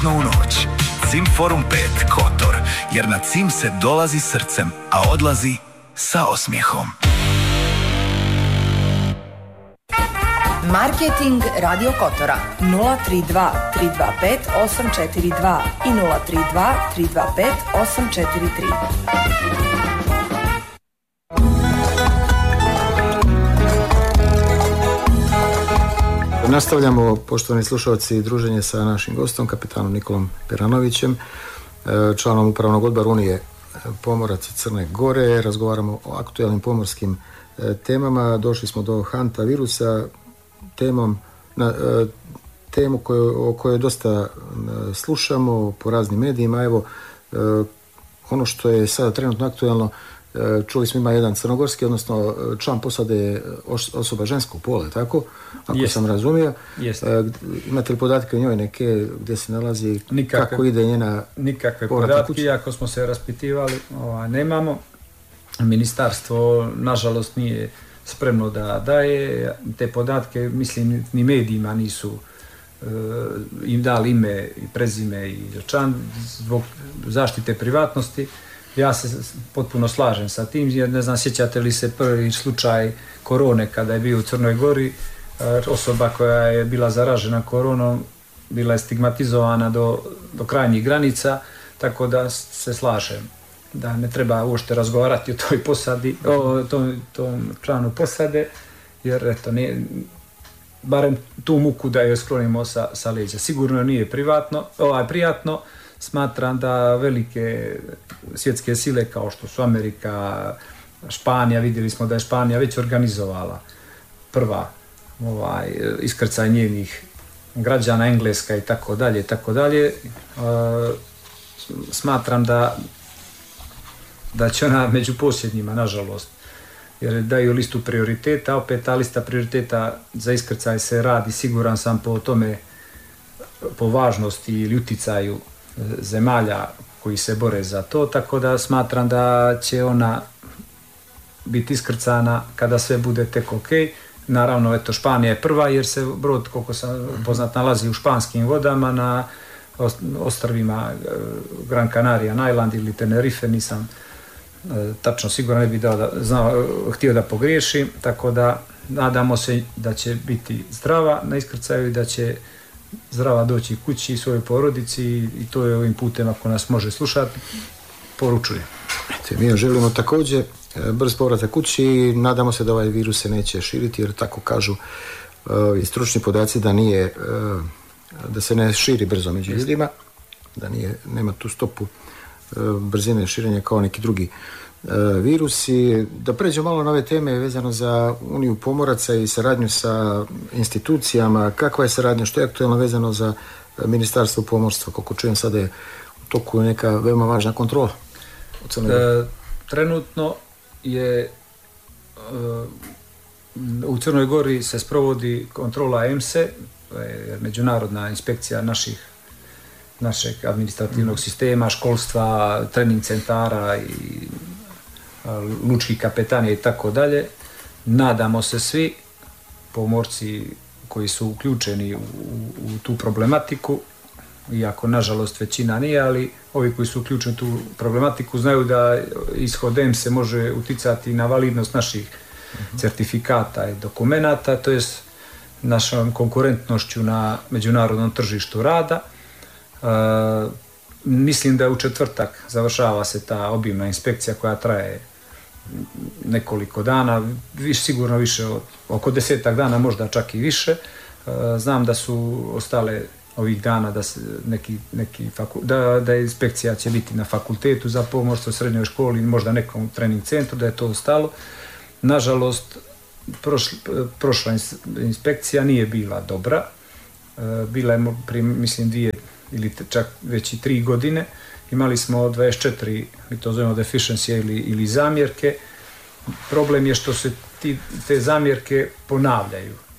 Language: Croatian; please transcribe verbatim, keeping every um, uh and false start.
praznu u noć. Cim Forum pet Kotor, jer na Cim se dolazi srcem, a odlazi sa osmijehom. Marketing Radio Kotora nula tri dva tri dva pet osam četiri dva i nula tri dva tri dva pet osam četiri tri. Nastavljamo, poštovani slušalci, druženje sa našim gostom, kapetanom Nikolom Peranovićem, članom upravnog odbora Unije pomoraca Crne Gore. Razgovaramo o aktualnim pomorskim temama. Došli smo do hanta virusa, temom, na, temu koju, o kojoj dosta slušamo po raznim medijima. Evo, ono što je sada trenutno aktualno, čuli smo ima jedan crnogorski, odnosno član posade osoba ženskog pola, tako? Ako Jest. sam razumio. Jest. Imate li podatke o njoj neke gdje se nalazi, nikakve, kako ide njena nikakve podatke, kući? Ako smo se raspitivali, ova, nemamo. Ministarstvo, nažalost, nije spremno da daje te podatke, mislim, ni medijima nisu uh, im dali ime i prezime i član zbog zaštite privatnosti. Ja se potpuno slažem sa tim, jer ne znam, sjećate li se prvi slučaj korone kada je bio u Crnoj Gori, osoba koja je bila zaražena koronom bila je stigmatizovana do, do krajnjih granica, tako da se slažem da ne treba uopšte razgovarati o toj posadi, o tom, tom članu posade, jer eto, ne, barem tu muku da je sklonimo sa, sa leđa. Sigurno nije privatno, ovaj, prijatno. Smatram da velike svjetske sile kao što su Amerika, Španija, vidjeli smo da je Španija već organizovala prva ovaj, iskrcaj njenih građana, Engleska i tako dalje, tako dalje. Smatram da da će ona među posljednjima, nažalost, jer daju listu prioriteta, opet ta lista prioriteta za iskrcaj se radi, siguran sam, po tome, po važnosti ili uticaju zemalja koji se bore za to, tako da smatram da će ona biti iskrcana kada sve bude tek ok. Naravno, eto, Španija je prva, jer se brod, koliko sam poznat, nalazi u španskim vodama na ostrvima Gran Canaria Island ili Tenerife, nisam tačno sigurno, ne bih dao da, znao, htio da pogriješim, tako da nadamo se da će biti zdrava na iskrcaju i da će zdrava doći kući i svojoj porodici, i to je ovim putem, ako nas može slušati, poručujem. Mi želimo također brz povratak kući i nadamo se da ovaj virus se neće širiti, jer tako kažu i stručni podaci da nije, da se ne širi brzo među ljudima, da nije, nema tu stopu brzine širenja kao neki drugi virusi. Da pređemo malo na ove teme vezano za Uniju pomoraca i saradnju sa institucijama. Kakva je saradnja, što je aktualno vezano za Ministarstvo pomorstva? Koliko čujem, sada je u toku neka veoma važna kontrola u Crnoj Gori. E, trenutno je e, u Crnoj Gori se sprovodi kontrola E M S E, međunarodna inspekcija naših našeg administrativnog sistema, školstva, trening centara i lučkih kapetanija i tako dalje. Nadamo se svi pomorci koji su uključeni u, u tu problematiku, iako nažalost većina nije, ali ovi koji su uključeni u tu problematiku znaju da ishod E M S E može uticati na validnost naših uh-huh. certifikata i dokumenata, to jest našom konkurentnošću na međunarodnom tržištu rada. Uh, mislim da u četvrtak završava se ta obimna inspekcija koja traje nekoliko dana, viš, sigurno više od oko desetak dana, možda čak i više. Uh, znam da su ostale ovih dana da se neki, neki faku, da, da je inspekcija će biti na fakultetu za pomorstvo, srednjoj školi, možda nekom trening centru, da je to ostalo. Nažalost, prošla, prošla inspekcija nije bila dobra. Uh, bila je prije, mislim, dvije ili čak već i tri godine. Imali smo dvadeset četiri, mi to zovemo deficiency ili, ili zamjerke. Problem je što se ti, te zamjerke ponavljaju.